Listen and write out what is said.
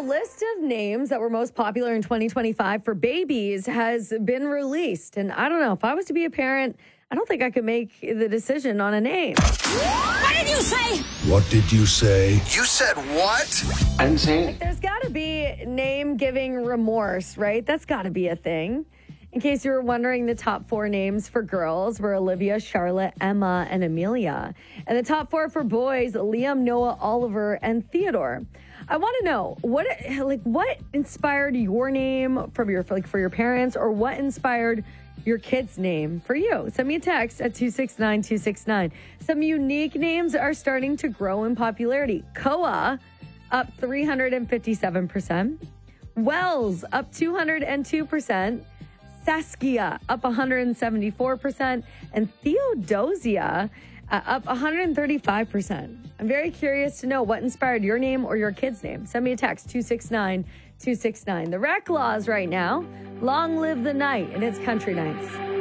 list of names that were most popular in 2025 for babies has been released. And I don't know, if I was to be a parent, I don't think I could make the decision on a name. What did you say? What did you say? You said what? I didn't say Like, there's got to be name-giving remorse, right? That's got to be a thing. In case you were wondering, the top 4 names for girls were Olivia, Charlotte, Emma, and Amelia. And the top 4 for boys, Liam, Noah, Oliver, and Theodore. I want to know what inspired your name for your parents, or what inspired your kid's name for you. Send me a text at 269-269. Some unique names are starting to grow in popularity. Koa up 357%. Wells up 202%. Saskia up 174%, and Theodosia up 135%. I'm very curious to know what inspired your name or your kid's name. Send me a text, 269-269. The rec laws right now, long live the night, and it's Country Nights.